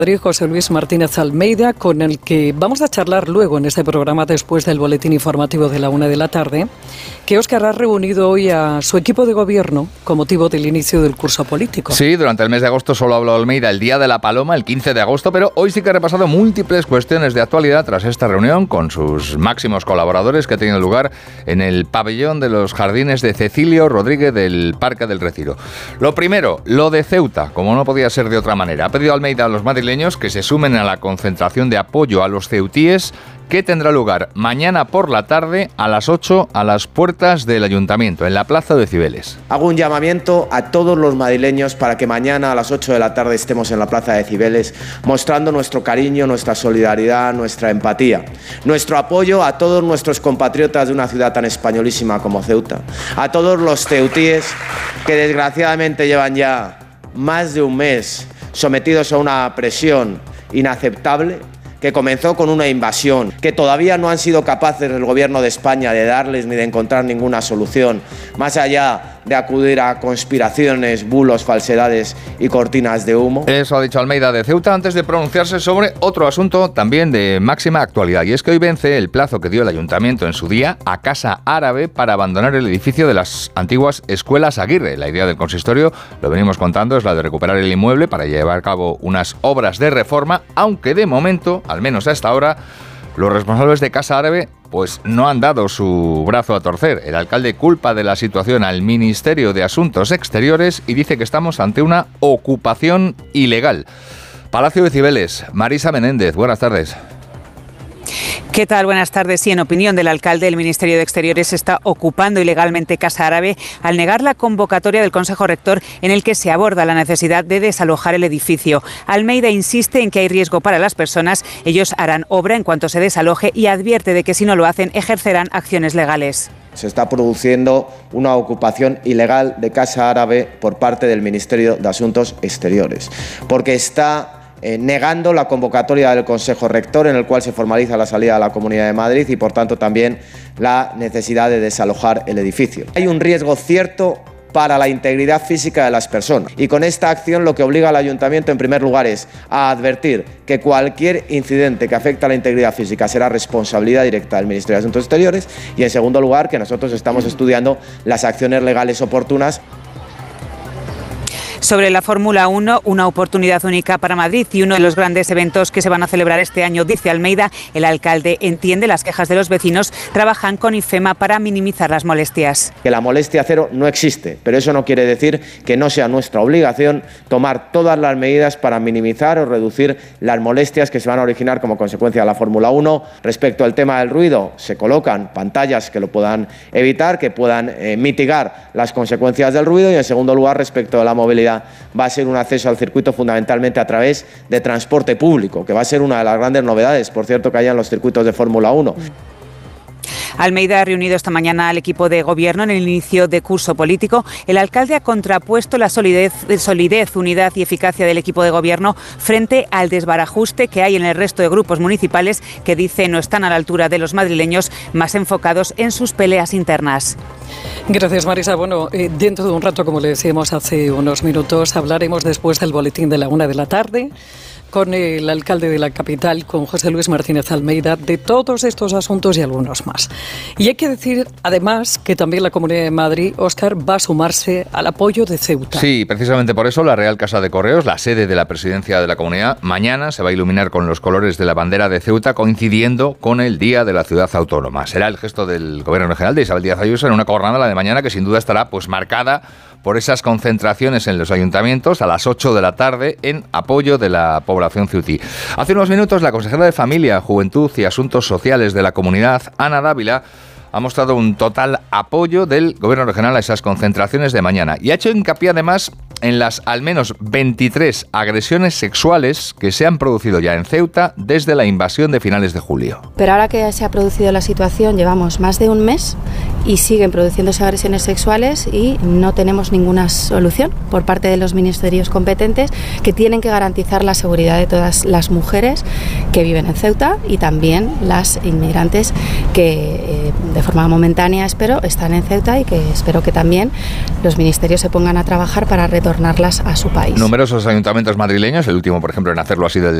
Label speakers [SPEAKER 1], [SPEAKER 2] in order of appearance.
[SPEAKER 1] José Luis Martínez Almeida, con el que vamos a charlar luego en este programa después del boletín informativo de la 1 p.m, que Óscar ha reunido hoy a su equipo de gobierno con motivo del inicio del curso político.
[SPEAKER 2] Sí, durante el mes de agosto solo habló Almeida el Día de la Paloma, el 15 de agosto, pero hoy sí que ha repasado múltiples cuestiones de actualidad tras esta reunión con sus máximos colaboradores que ha tenido lugar en el pabellón de los jardines de Cecilio Rodríguez del Parque del Retiro. Lo primero, lo de Ceuta, como no podía ser de otra manera. Ha pedido Almeida a los madrileños que se sumen a la concentración de apoyo a los ceutíes que tendrá lugar mañana por la tarde a las 8 a las puertas del Ayuntamiento, en la Plaza de Cibeles.
[SPEAKER 3] Hago un llamamiento a todos los madrileños para que mañana a las 8 de la tarde estemos en la Plaza de Cibeles mostrando nuestro cariño, nuestra solidaridad, nuestra empatía, nuestro apoyo a todos nuestros compatriotas de una ciudad tan españolísima como Ceuta, a todos los ceutíes que desgraciadamente llevan ya más de un mes sometidos a una presión inaceptable, que comenzó con una invasión, que todavía no han sido capaces el gobierno de España de darles ni de encontrar ninguna solución, más allá de acudir a conspiraciones, bulos, falsedades y cortinas de humo.
[SPEAKER 2] Eso ha dicho Almeida de Ceuta antes de pronunciarse sobre otro asunto también de máxima actualidad, y es que hoy vence el plazo que dio el Ayuntamiento en su día a Casa Árabe para abandonar el edificio de las antiguas escuelas Aguirre. La idea del consistorio, lo venimos contando, es la de recuperar el inmueble para llevar a cabo unas obras de reforma, aunque de momento, al menos hasta ahora, los responsables de Casa Árabe pues no han dado su brazo a torcer. El alcalde culpa de la situación al Ministerio de Asuntos Exteriores y dice que estamos ante una ocupación ilegal. Palacio de Cibeles, Marisa Menéndez, buenas tardes.
[SPEAKER 4] ¿Qué tal? Buenas tardes. Sí, en opinión del alcalde, el Ministerio de Exteriores está ocupando ilegalmente Casa Árabe al negar la convocatoria del Consejo Rector en el que se aborda la necesidad de desalojar el edificio. Almeida insiste en que hay riesgo para las personas. Ellos harán obra en cuanto se desaloje y advierte de que si no lo hacen ejercerán acciones legales.
[SPEAKER 3] Se está produciendo una ocupación ilegal de Casa Árabe por parte del Ministerio de Asuntos Exteriores, porque está negando la convocatoria del Consejo Rector en el cual se formaliza la salida de la Comunidad de Madrid y, por tanto, también la necesidad de desalojar el edificio. Hay un riesgo cierto para la integridad física de las personas y con esta acción lo que obliga al Ayuntamiento en primer lugar es a advertir que cualquier incidente que afecte a la integridad física será responsabilidad directa del Ministerio de Asuntos Exteriores y en segundo lugar que nosotros estamos estudiando las acciones legales oportunas.
[SPEAKER 4] Sobre la Fórmula 1, una oportunidad única para Madrid y uno de los grandes eventos que se van a celebrar este año, dice Almeida. El alcalde entiende las quejas de los vecinos, trabajan con IFEMA para minimizar las molestias.
[SPEAKER 3] Que la molestia cero no existe, pero eso no quiere decir que no sea nuestra obligación tomar todas las medidas para minimizar o reducir las molestias que se van a originar como consecuencia de la Fórmula 1. Respecto al tema del ruido, se colocan pantallas que lo puedan evitar, que puedan mitigar las consecuencias del ruido y en segundo lugar, respecto a la movilidad, va a ser un acceso al circuito fundamentalmente a través de transporte público, que va a ser una de las grandes novedades, por cierto, que haya en los circuitos de Fórmula 1.
[SPEAKER 4] Almeida ha reunido esta mañana al equipo de gobierno en el inicio de curso político. El alcalde ha contrapuesto la solidez, unidad y eficacia del equipo de gobierno frente al desbarajuste que hay en el resto de grupos municipales que dice no están a la altura de los madrileños, más enfocados en sus peleas internas.
[SPEAKER 1] Gracias, Marisa. Bueno, dentro de un rato, como le decíamos hace unos minutos, hablaremos después del boletín de la 1 p.m, con el alcalde de la capital, con José Luis Martínez Almeida, de todos estos asuntos y algunos más. Y hay que decir, además, que también la Comunidad de Madrid, Óscar, va a sumarse al apoyo de Ceuta.
[SPEAKER 2] Sí, precisamente por eso la Real Casa de Correos, la sede de la presidencia de la Comunidad, mañana se va a iluminar con los colores de la bandera de Ceuta, coincidiendo con el Día de la Ciudad Autónoma. Será el gesto del Gobierno Regional de Isabel Díaz Ayuso en una jornada, la de mañana, que sin duda estará pues marcada por esas concentraciones en los ayuntamientos a las 8 de la tarde en apoyo de la población ceutí. Hace unos minutos la consejera de Familia, Juventud y Asuntos Sociales de la Comunidad, Ana Dávila, ha mostrado un total apoyo del Gobierno regional a esas concentraciones de mañana y ha hecho hincapié además en las al menos 23 agresiones sexuales que se han producido ya en Ceuta desde la invasión de finales de julio.
[SPEAKER 5] Pero ahora que se ha producido la situación, llevamos más de un mes y siguen produciéndose agresiones sexuales y no tenemos ninguna solución por parte de los ministerios competentes, que tienen que garantizar la seguridad de todas las mujeres que viven en Ceuta y también las inmigrantes que de forma momentánea, espero, están en Ceuta y que espero que también los ministerios se pongan a trabajar para retornarlas a su país.
[SPEAKER 2] Numerosos ayuntamientos madrileños, el último, por ejemplo, en hacerlo ha sido el